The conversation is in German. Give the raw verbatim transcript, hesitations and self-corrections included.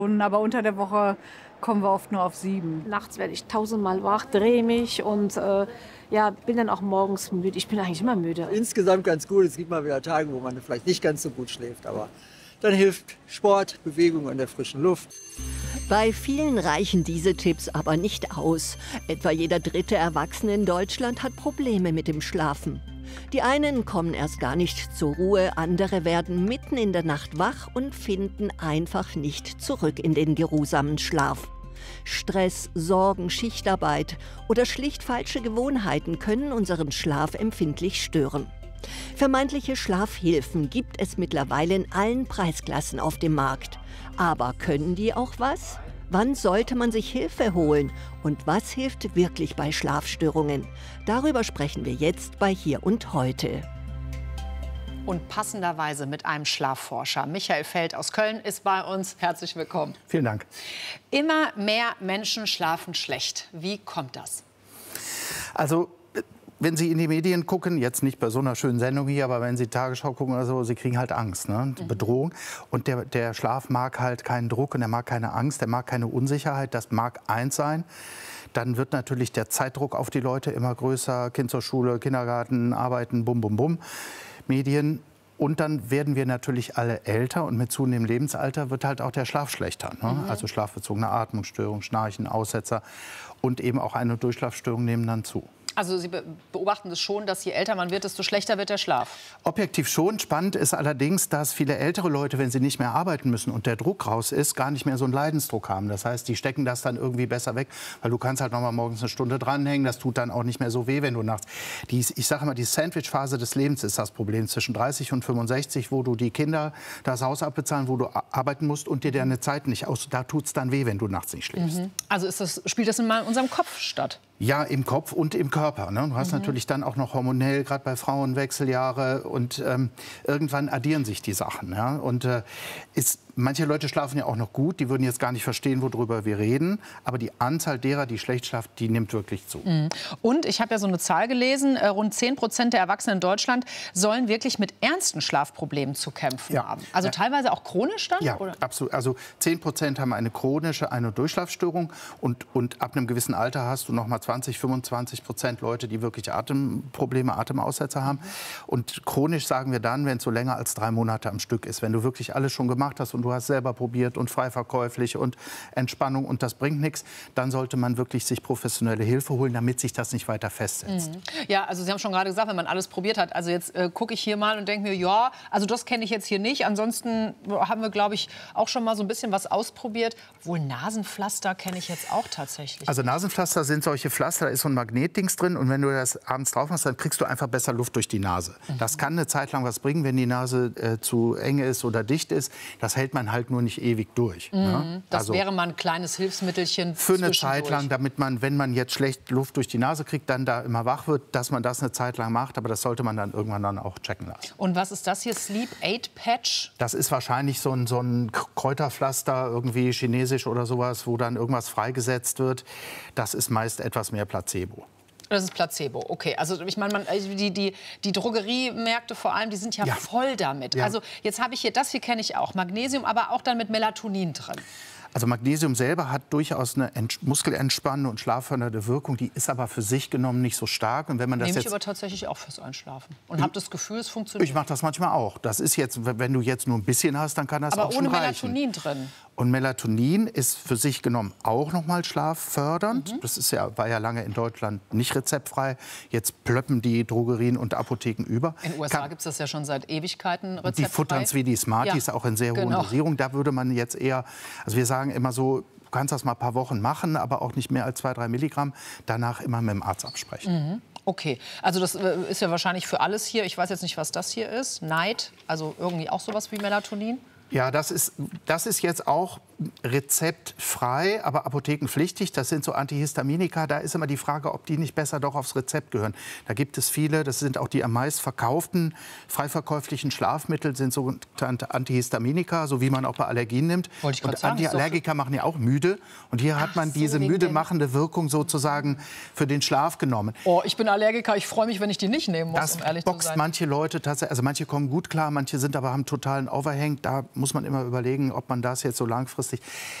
Aber unter der Woche kommen wir oft nur auf sieben. Nachts werde ich tausendmal wach, drehe mich und äh, ja, bin dann auch morgens müde. Ich bin eigentlich immer müde. Insgesamt ganz gut. Es gibt mal wieder Tage, wo man vielleicht nicht ganz so gut schläft. Aber dann hilft Sport, Bewegung in der frischen Luft. Bei vielen reichen diese Tipps aber nicht aus. Etwa jeder dritte Erwachsene in Deutschland hat Probleme mit dem Schlafen. Die einen kommen erst gar nicht zur Ruhe, andere werden mitten in der Nacht wach und finden einfach nicht zurück in den geruhsamen Schlaf. Stress, Sorgen, Schichtarbeit oder schlicht falsche Gewohnheiten können unseren Schlaf empfindlich stören. Vermeintliche Schlafhilfen gibt es mittlerweile in allen Preisklassen auf dem Markt. Aber können die auch was? Wann sollte man sich Hilfe holen? Und was hilft wirklich bei Schlafstörungen? Darüber sprechen wir jetzt bei Hier und Heute. Und passenderweise mit einem Schlafforscher. Michael Feld aus Köln ist bei uns. Herzlich willkommen. Vielen Dank. Immer mehr Menschen schlafen schlecht. Wie kommt das? Also, wenn Sie in die Medien gucken, jetzt nicht bei so einer schönen Sendung hier, aber wenn Sie Tagesschau gucken oder so, Sie kriegen halt Angst, ne? Mhm. Bedrohung. Und der, der Schlaf mag halt keinen Druck und er mag keine Angst, er mag keine Unsicherheit. Das mag eins sein. Dann wird natürlich der Zeitdruck auf die Leute immer größer. Kind zur Schule, Kindergarten, Arbeiten, bum, bum, bum. Medien. Und dann werden wir natürlich alle älter und mit zunehmendem Lebensalter wird halt auch der Schlaf schlechter. Ne? Mhm. Also schlafbezogene Atmungsstörungen, Schnarchen, Aussetzer und eben auch eine Durchschlafstörung nehmen dann zu. Also Sie beobachten das schon, dass je älter man wird, desto schlechter wird der Schlaf? Objektiv schon. Spannend ist allerdings, dass viele ältere Leute, wenn sie nicht mehr arbeiten müssen und der Druck raus ist, gar nicht mehr so einen Leidensdruck haben. Das heißt, die stecken das dann irgendwie besser weg, weil du kannst halt noch mal morgens eine Stunde dranhängen. Das tut dann auch nicht mehr so weh, wenn du nachts... Die, ich sage immer, die Sandwich-Phase des Lebens ist das Problem zwischen dreißig und fünfundsechzig, wo du die Kinder das Haus abbezahlen, wo du arbeiten musst und dir deine Zeit nicht aus. Da tut es dann weh, wenn du nachts nicht schläfst. Mhm. Also ist das, spielt das in unserem Kopf statt? Ja, im Kopf und im Körper. Ne? Du hast mhm. natürlich dann auch noch hormonell, gerade bei Frauen, Wechseljahre. Und ähm, irgendwann addieren sich die Sachen. Ja? Und äh, ist, manche Leute schlafen ja auch noch gut. Die würden jetzt gar nicht verstehen, worüber wir reden. Aber die Anzahl derer, die schlecht schlafen, die nimmt wirklich zu. Mhm. Und ich habe ja so eine Zahl gelesen. Äh, rund zehn Prozent der Erwachsenen in Deutschland sollen wirklich mit ernsten Schlafproblemen zu kämpfen ja. haben. Also ja. teilweise auch chronisch dann? Ja, oder? absolut. Also zehn Prozent haben eine chronische, eine Durchschlafstörung. Und, und ab einem gewissen Alter hast du noch mal zwanzig, fünfundzwanzig Prozent Leute, die wirklich Atemprobleme, Atemaussetzer haben. Und chronisch sagen wir dann, wenn es so länger als drei Monate am Stück ist. Wenn du wirklich alles schon gemacht hast und du hast selber probiert und frei verkäuflich und Entspannung und das bringt nichts, dann sollte man wirklich sich professionelle Hilfe holen, damit sich das nicht weiter festsetzt. Mhm. Ja, also Sie haben schon gerade gesagt, wenn man alles probiert hat. Also jetzt äh, gucke ich hier mal und denke mir, ja, also das kenne ich jetzt hier nicht. Ansonsten haben wir, glaube ich, auch schon mal so ein bisschen was ausprobiert. Wohl Nasenpflaster kenne ich jetzt auch tatsächlich. Also Nasenpflaster sind solche Pflaster, da ist so ein Magnetdings drin und wenn du das abends drauf machst, dann kriegst du einfach besser Luft durch die Nase. Mhm. Das kann eine Zeit lang was bringen, wenn die Nase äh, zu eng ist oder dicht ist. Das hält man halt nur nicht ewig durch. Mhm. Ne? Das also, wäre mal ein kleines Hilfsmittelchen für eine Zeit lang, damit man, wenn man jetzt schlecht Luft durch die Nase kriegt, dann da immer wach wird, dass man das eine Zeit lang macht. Aber das sollte man dann irgendwann dann auch checken lassen. Und was ist das hier? Sleep Aid Patch? Das ist wahrscheinlich so ein, so ein Kräuterpflaster, irgendwie chinesisch oder sowas, wo dann irgendwas freigesetzt wird. Das ist meist etwas mehr Placebo. Das ist Placebo, okay. Also ich meine, man, die, die, die Drogeriemärkte vor allem, die sind ja, ja. voll damit. Ja. Also jetzt habe ich hier, das hier kenne ich auch, Magnesium, aber auch dann mit Melatonin drin. Also Magnesium selber hat durchaus eine muskelentspannende und schlaffördernde Wirkung. Die ist aber für sich genommen nicht so stark. Und wenn man das Nehme ich jetzt aber tatsächlich auch fürs Einschlafen. Und habe das Gefühl, es funktioniert. Ich mache das manchmal auch. Das ist jetzt, wenn du jetzt nur ein bisschen hast, dann kann das aber auch schon reichen. Aber ohne Melatonin drin. Und Melatonin ist für sich genommen auch noch mal schlaffördernd. Mhm. Das ist ja, war ja lange in Deutschland nicht rezeptfrei. Jetzt plöppen die Drogerien und Apotheken über. In den U S A gibt es das ja schon seit Ewigkeiten rezeptfrei. Die futtern es wie die Smarties, ja. auch in sehr hohen genau. Dosierungen. Da würde man jetzt eher, also wir sagen immer so, du kannst das mal ein paar Wochen machen, aber auch nicht mehr als zwei, drei Milligramm. Danach immer mit dem Arzt absprechen. Mhm. Okay, also das ist ja wahrscheinlich für alles hier. Ich weiß jetzt nicht, was das hier ist. Night, also irgendwie auch sowas wie Melatonin. Ja, das ist, das ist jetzt auch rezeptfrei, aber apothekenpflichtig. Das sind so Antihistaminika. Da ist immer die Frage, ob die nicht besser doch aufs Rezept gehören. Da gibt es viele, das sind auch die am meist verkauften freiverkäuflichen Schlafmittel, sind sogenannte Antihistaminika, so wie man auch bei Allergien nimmt. Wollte ich und sagen, Antiallergiker machen ja auch müde. Und hier hat man Ach, so diese müde den... machende Wirkung sozusagen für den Schlaf genommen. Oh, ich bin Allergiker, ich freue mich, wenn ich die nicht nehmen muss, das um ehrlich zu sein. boxt manche Leute tatsächlich, also manche kommen gut klar, manche sind aber haben totalen Overhang. Da muss man immer überlegen, ob man das jetzt so langfristig...